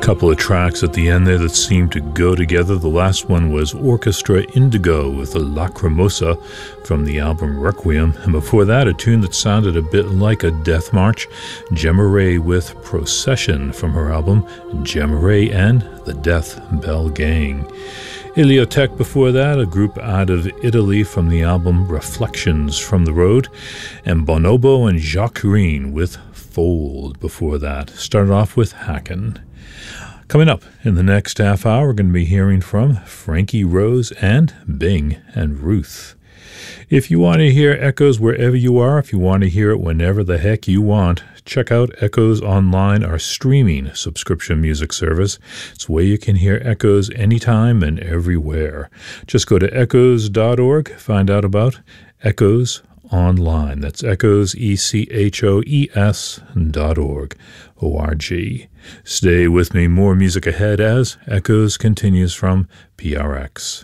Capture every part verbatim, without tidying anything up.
Couple of tracks at the end there that seemed to go together. The last one was Orchestra Indigo with Lacrimosa from the album Requiem. And before that, a tune that sounded a bit like a death march, Gemma Ray with Procession from her album Gemma Ray and the Death Bell Gang. Iliotech before that, a group out of Italy from the album Reflections from the Road, and Bonobo and Jacques Green with Fold before that. Started off with Hacken. Coming up in the next half hour, we're going to be hearing from Frankie Rose and Bing and Ruth. If you want to hear Echoes wherever you are, if you want to hear it whenever the heck you want, check out Echoes Online, our streaming subscription music service. It's where you can hear Echoes anytime and everywhere. Just go to echoes dot org, find out about Echoes Online. That's Echoes, E C H O E S dot org, O R G. Stay with me, more music ahead as Echoes continues from P R X.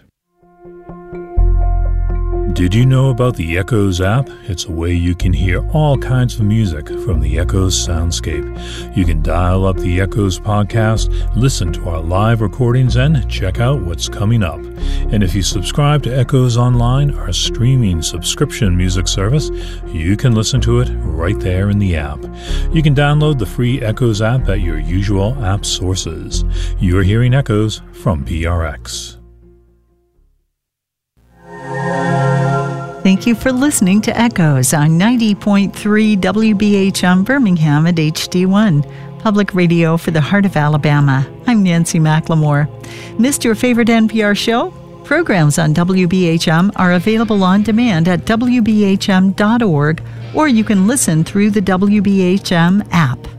Did you know about the Echoes app? It's a way you can hear all kinds of music from the Echoes soundscape. You can dial up the Echoes podcast, listen to our live recordings, and check out what's coming up. And if you subscribe to Echoes Online, our streaming subscription music service, you can listen to it right there in the app. You can download the free Echoes app at your usual app sources. You're hearing Echoes from P R X. Thank you for listening to Echoes on ninety point three W B H M Birmingham at H D one, public radio for the heart of Alabama. I'm Nancy McLemore. Missed your favorite N P R show? Programs on W B H M are available on demand at W B H M dot org, or you can listen through the W B H M app.